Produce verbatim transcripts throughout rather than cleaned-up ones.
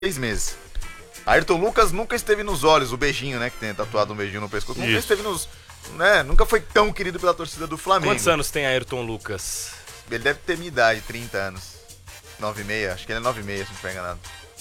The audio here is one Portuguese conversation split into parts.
seis meses. Ayrton Lucas nunca esteve nos olhos, o beijinho, né, que tem tatuado um beijinho no pescoço, nunca Isso. esteve nos, né, nunca foi tão querido pela torcida do Flamengo. Quantos anos tem Ayrton Lucas? Ele deve ter minha idade, trinta anos. nove e meia, acho que ele é nove e meia, se não estiver enganado.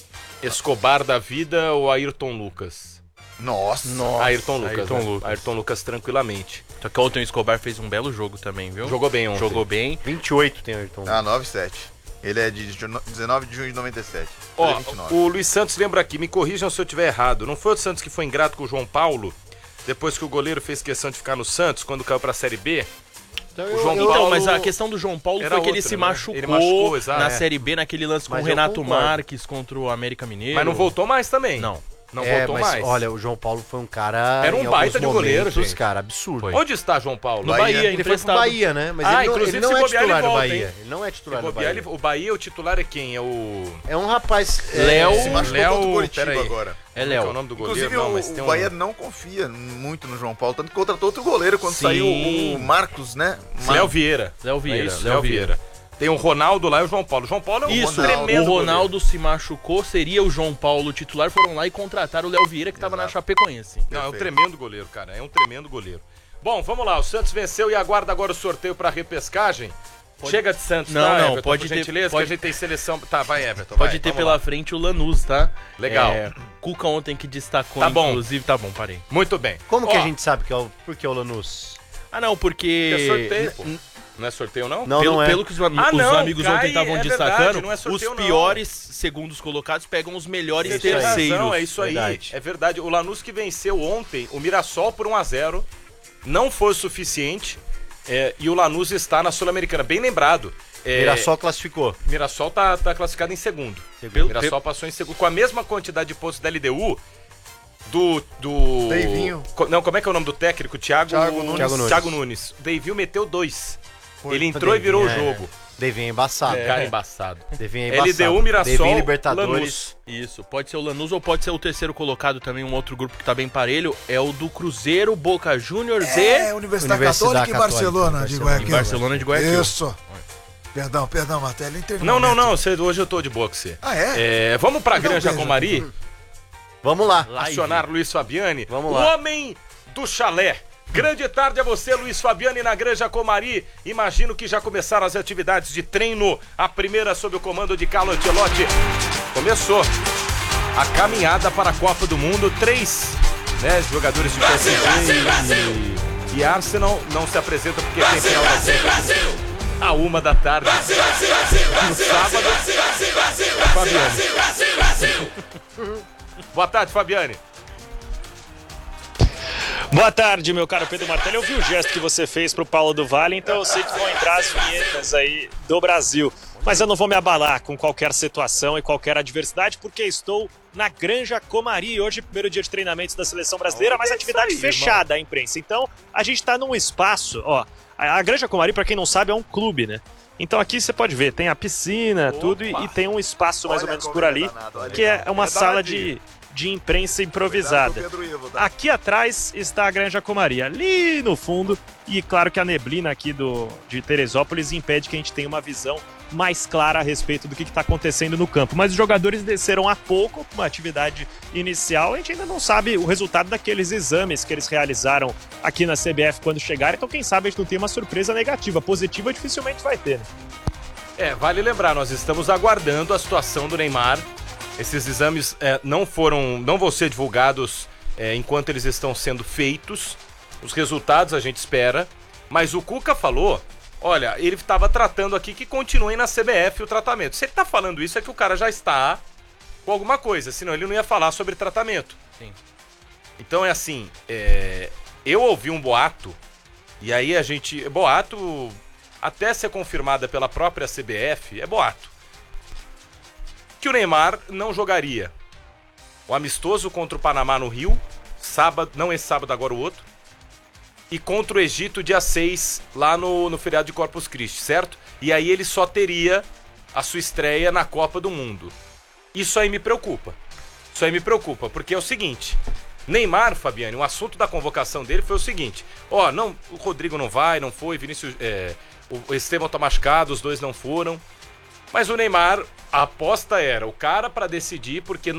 Escobar da vida ou Ayrton Lucas? Nossa. Nossa. Ayrton Lucas, Ayrton né? Lucas. Ayrton Lucas tranquilamente. Só que ontem o Escobar fez um belo jogo também, viu? Jogou bem ontem. Jogou bem. vinte e oito tem o Ayrton. Ah, nove e sete. Ele é de dezenove de junho de noventa e sete. Ó, vinte e nove. o Luiz Santos lembra aqui, me corrijam se eu estiver errado. Não foi o Santos que foi ingrato com o João Paulo? Depois que o goleiro fez questão de ficar no Santos, quando caiu pra Série B? Então, O João Então, Paulo mas a questão do João Paulo era foi que ele outra, se né? machucou, Ele machucou, exato, na é. Série B, naquele lance com Mas o eu Renato concordo. Marques contra o América Mineiro. Mas não voltou mais também. Não. Não é, voltou mas mais. olha, o João Paulo foi um cara. Era um em baita alguns de goleiro, momentos, gente. cara, absurdo. Foi. Onde está João Paulo? No Bahia. Bahia, Ele foi pro emprestado. Bahia, né? Mas Ah, ele não, inclusive, ele não se é bobear, ele titular do volta, Bahia. hein? Ele não é Se titular do bobear, Bahia. ele- o Bahia, o titular é quem? É o... É um rapaz. é, Léo- Se machucou Léo- contra o Curitiba peraí. agora. É Qual é o Léo. nome do goleiro? Inclusive, Não, o, mas tem o um... Bahia não confia muito no João Paulo, tanto que contratou outro goleiro quando Sim. saiu o Marcos, né? Léo Vieira. Léo Vieira. É isso, Léo Léo Vieira. Vieira. Tem o Ronaldo lá e o João Paulo. O João Paulo é um Isso, tremendo o Ronaldo goleiro. se machucou, seria o João Paulo titular, foram lá e contrataram o Léo Vieira, que tava na Exato. Chapecoense. Não, é um Perfeito. tremendo goleiro, cara. É um tremendo goleiro. Bom, vamos lá. O Santos venceu e aguarda agora o sorteio pra repescagem. Chega de Santos, Não, tá, não, Everton, pode por ter- gentileza, pode- que a gente tem seleção... Tá, vai, Everton, Pode vai, ter vamos pela lá. frente o Lanús, tá? Legal. É, Cuca ontem que destacou, Tá bom. inclusive. Tá bom, parei. Muito bem. Como que Ó, a gente sabe que é o. Por que o Lanús? Ah, não, porque... É sorteio, pô. n- Não é sorteio, não? Não, pelo, não é. pelo que os, ami- Ah, os não, amigos cai, ontem estavam é destacando, verdade, não é sorteio, os não. piores segundos colocados pegam os melhores Você tem terceiros. razão, é isso aí. Verdade. É verdade. O Lanús que venceu ontem o Mirassol por um a zero não foi o suficiente. é, e o Lanús está na Sul-Americana. Bem lembrado. É, Mirassol classificou. Mirassol tá, tá classificado em segundo. Pelo- Mirassol passou em segundo. Com a mesma quantidade de pontos da L D U do. do... Deivinho. Co- Não, como é que é o nome do técnico? Thiago, Thiago Nunes. Thiago Nunes. Thiago Nunes. O Deivinho meteu dois. Foi. Ele entrou e virou o jogo. Devinho é embaçado. Cara embaçado. Devinho é embaçado. L D U, Mirassol, Devinho Libertadores. Lanús. Isso, pode ser o Lanús ou pode ser o terceiro colocado também, um outro grupo que tá bem parelho, é o do Cruzeiro, Boca Juniors É, e... Universidade, Universidade Católica e Católica, Barcelona de Barcelona. Guayaquil. Barcelona de Guayaquil. Isso. Perdão, perdão, Martelo. Não, não, não. Você, hoje eu tô de boa com você. Ah, é? É, vamos pra Dá um Granja beijo. Comari Vamos lá. Live. acionar Luiz Fabiani. Vamos o lá. homem do chalé. Grande tarde a você, Luiz Fabiani, na Granja Comari. Imagino que já começaram as atividades de treino. A primeira sob o comando de Carlo Ancelotti. Começou a caminhada para a Copa do Mundo. Três né, jogadores de P S G e, e Arsenal não se apresentam porque tem final da Champions a uma da tarde. No sábado, Fabiani. Boa tarde, Fabiani. Boa tarde, meu caro Pedro Martelli. Eu vi o gesto que você fez pro Paulo do Vale, então eu sei que vão entrar as vinhetas aí do Brasil. Mas eu não vou me abalar com qualquer situação e qualquer adversidade, porque estou na Granja Comari. Hoje, primeiro dia de treinamentos da Seleção Brasileira, mas atividade fechada à imprensa. Então, a gente tá num espaço, ó. A a Granja Comari, pra quem não sabe, é um clube, né? Então aqui você pode ver, tem a piscina, tudo, e, e tem um espaço mais ou Olha menos como por ele é ali, danado, olha. que é uma É sala danadinho. de, de imprensa Cuidado improvisada. com o Pedro Ivo, tá? Aqui atrás está a Granja Comari, ali no fundo, e claro que a neblina aqui do, de Teresópolis impede que a gente tenha uma visão mais clara a respeito do que está acontecendo no campo. Mas os jogadores desceram há pouco, uma atividade inicial, a gente ainda não sabe o resultado daqueles exames que eles realizaram aqui na C B F quando chegarem, então quem sabe a gente não tem uma surpresa negativa, positiva dificilmente vai ter, né? É, vale lembrar, nós estamos aguardando a situação do Neymar. Esses exames é, não foram, não vão ser divulgados é, enquanto eles estão sendo feitos. Os resultados a gente espera. Mas o Cuca falou, olha, ele estava tratando aqui que continuem na C B F o tratamento. Se ele está falando isso é que o cara já está com alguma coisa, senão ele não ia falar sobre tratamento. Sim. Então é assim, é, eu ouvi um boato, e aí a gente... Boato, até ser confirmada pela própria C B F, é boato. Que o Neymar não jogaria o amistoso contra o Panamá no Rio, sábado, não esse sábado, agora o outro, e contra o Egito dia seis, lá no, no feriado de Corpus Christi, certo? E aí ele só teria a sua estreia na Copa do Mundo. Isso aí me preocupa. Isso aí me preocupa, porque é o seguinte... Neymar, Fabiane, o assunto da convocação dele foi o seguinte: ó, não, o Rodrigo não vai, não foi, Vinícius, é, o Estevão tá machucado, os dois não foram. Mas o Neymar, a aposta era o cara pra decidir, porque